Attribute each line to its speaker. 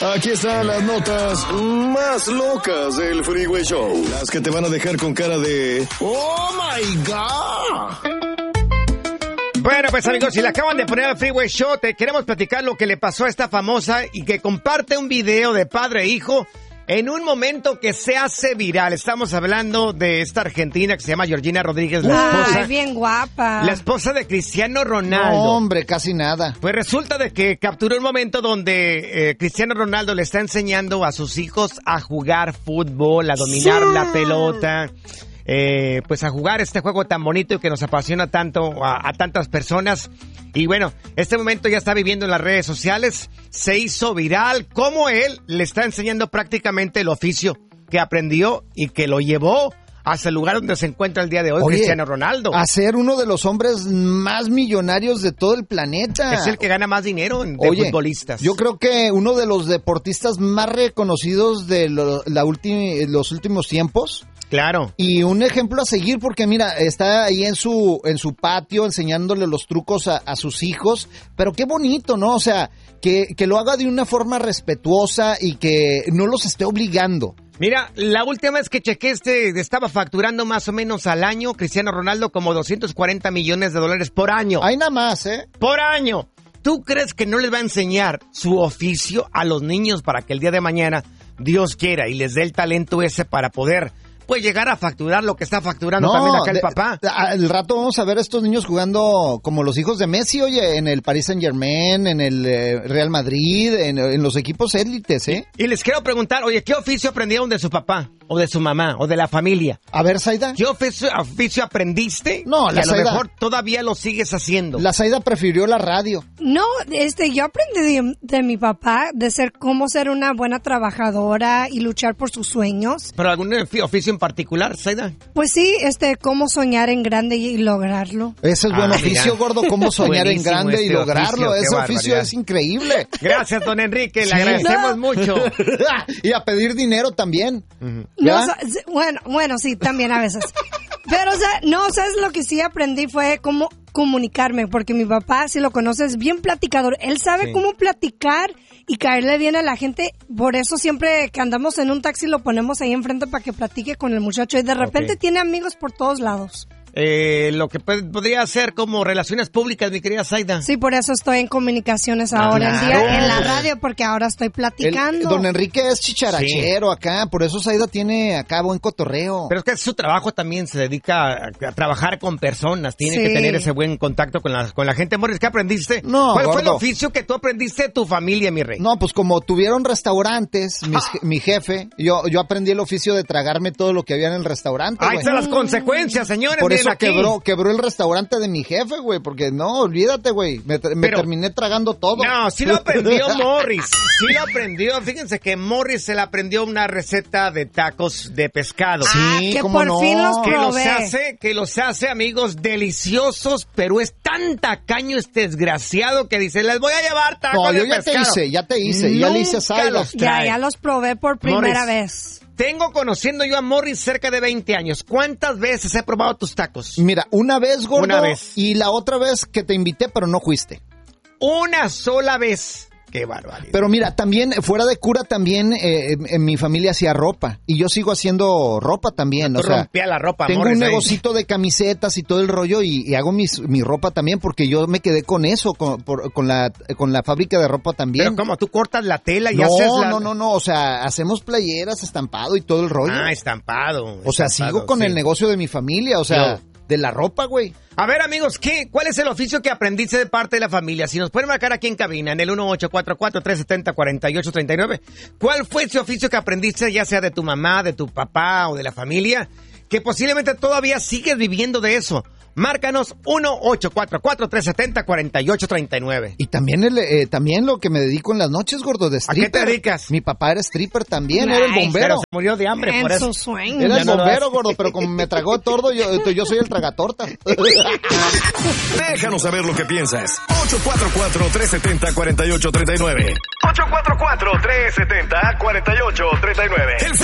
Speaker 1: Aquí están las notas más locas del Freeway Show. Las que te van a dejar con cara de ¡Oh, my God!
Speaker 2: Bueno, pues amigos, si le acaban de poner al Freeway Show, te queremos platicar lo que le pasó a esta famosa y que comparte un video de padre e hijo en un momento que se hace viral. Estamos hablando de esta argentina que se llama Georgina Rodríguez, la esposa.
Speaker 3: Ay, bien guapa.
Speaker 2: La esposa de Cristiano Ronaldo.
Speaker 4: No, hombre, casi nada.
Speaker 2: Pues resulta de que capturó un momento donde Cristiano Ronaldo le está enseñando a sus hijos a jugar fútbol, a dominar la pelota. Pues a jugar este juego tan bonito y que nos apasiona tanto a tantas personas. Y bueno, este momento ya está viviendo en las redes sociales, se hizo viral, como él le está enseñando prácticamente el oficio que aprendió y que lo llevó hasta el lugar donde se encuentra el día de hoy. Oye, Cristiano Ronaldo.
Speaker 4: A ser uno de los hombres más millonarios de todo el planeta.
Speaker 2: Es el que gana más dinero de futbolistas.
Speaker 4: Yo creo que uno de los deportistas más reconocidos de los últimos tiempos.
Speaker 2: Claro.
Speaker 4: Y un ejemplo a seguir porque mira, está ahí en su patio enseñándole los trucos a sus hijos, pero qué bonito, ¿no? O sea, que lo haga de una forma respetuosa y que no los esté obligando.
Speaker 2: Mira, la última vez que chequé estaba facturando más o menos al año Cristiano Ronaldo como $240 millones por año.
Speaker 4: Hay nada más, ¿eh?
Speaker 2: Por año. ¿Tú crees que no les va a enseñar su oficio a los niños para que el día de mañana, Dios quiera, y les dé el talento ese para poder pues llegar a facturar lo que está facturando también acá el papá?
Speaker 4: Al rato vamos a ver a estos niños jugando como los hijos de Messi, oye, en el Paris Saint-Germain, en el Real Madrid, en los equipos élites, ¿eh?
Speaker 2: Y les quiero preguntar, oye, ¿qué oficio aprendieron de su papá, o de su mamá, o de la familia?
Speaker 4: A ver, Zaida.
Speaker 2: ¿Qué oficio aprendiste?
Speaker 4: No, la
Speaker 2: Zaida. A lo mejor
Speaker 4: todavía
Speaker 2: todavía lo sigues haciendo.
Speaker 4: La Zaida prefirió la radio.
Speaker 3: No, yo aprendí de mi papá cómo ser una buena trabajadora y luchar por sus sueños.
Speaker 2: ¿Pero algún oficio en particular, Zaida?
Speaker 3: Pues sí, cómo soñar en grande y lograrlo.
Speaker 4: Ese es buen oficio,
Speaker 2: mira.
Speaker 4: gordo, cómo soñar en grande y lograrlo. Ese oficio es increíble.
Speaker 2: Gracias, don Enrique, le agradecemos mucho.
Speaker 4: Y a pedir dinero también.
Speaker 3: No, bueno, sí, también a veces. Pero, ¿sabes lo que sí aprendí? Fue cómo comunicarme, porque mi papá, si lo conoces, bien platicador. Él sabe cómo platicar y caerle bien a la gente. Por eso siempre que andamos en un taxi lo ponemos ahí enfrente para que platique con el muchacho. Y de repente tiene amigos por todos lados.
Speaker 2: Lo que podría ser como relaciones públicas, mi querida Zaida.
Speaker 3: Sí, por eso estoy en comunicaciones ahora en día en la radio, porque ahora estoy platicando.
Speaker 4: Don Enrique es chicharachero acá, por eso Zaida tiene acá buen cotorreo.
Speaker 2: Pero es que su trabajo también se dedica a trabajar con personas, tiene que tener ese buen contacto con la gente. Morris, ¿qué aprendiste?
Speaker 4: No,
Speaker 2: ¿Cuál fue el
Speaker 4: gordo
Speaker 2: oficio que tú aprendiste de tu familia, mi rey?
Speaker 4: No, pues como tuvieron restaurantes, mi jefe, yo aprendí el oficio de tragarme todo lo que había en el restaurante.
Speaker 2: Ahí están las consecuencias, señores.
Speaker 4: Por eso quebró el restaurante de mi jefe, güey, porque no, olvídate, güey, me terminé tragando todo.
Speaker 2: No, sí lo aprendió Morris, sí lo aprendió. Fíjense que Morris se le aprendió una receta de tacos de pescado.
Speaker 4: Sí,
Speaker 3: que
Speaker 4: cómo
Speaker 3: por
Speaker 4: no.
Speaker 3: fin los probé.
Speaker 2: Que los hace, amigos, deliciosos, pero es tan tacaño este desgraciado que dice, les voy a llevar tacos de pescado.
Speaker 4: Ya te hice, ya le hice a Zaida.
Speaker 3: Ya los probé por primera vez.
Speaker 2: Tengo conociendo yo a Morris cerca de 20 años. ¿Cuántas veces he probado tus tacos?
Speaker 4: Mira, una vez, gordo.
Speaker 2: Una vez.
Speaker 4: Y la otra vez que te invité, pero no fuiste.
Speaker 2: Una sola vez. Qué barbaridad.
Speaker 4: Pero mira, también, fuera de cura, también en mi familia hacía ropa. Y yo sigo haciendo ropa también.
Speaker 2: Tú rompía la ropa,
Speaker 4: tengo
Speaker 2: Morris,
Speaker 4: un negocito de camisetas y todo el rollo y hago mi ropa también porque yo me quedé con eso, con la fábrica de ropa también.
Speaker 2: Pero ¿cómo? ¿Tú cortas la tela y haces la...?
Speaker 4: No. O sea, hacemos playeras, estampado y todo el rollo.
Speaker 2: Ah, estampado.
Speaker 4: O sea, sigo con el negocio de mi familia, o sea... De la ropa, güey.
Speaker 2: A ver, amigos, ¿cuál es el oficio que aprendiste de parte de la familia? Si nos pueden marcar aquí en cabina, en el 1844-370-4839, ¿cuál fue ese oficio que aprendiste, ya sea de tu mamá, de tu papá o de la familia, que posiblemente todavía sigues viviendo de eso? Márcanos 1-844-370-4839.
Speaker 4: Y también lo que me dedico en las noches, gordo, de stripper.
Speaker 2: ¿A qué te dedicas?
Speaker 4: Mi papá era stripper también, era el bombero.
Speaker 2: Pero se murió de hambre por eso.
Speaker 3: Sueño.
Speaker 4: Era el bombero, gordo, pero como me tragó tordo, yo soy el tragatorta.
Speaker 1: Déjanos saber lo que piensas. 844-370-4839. 844-370-4839.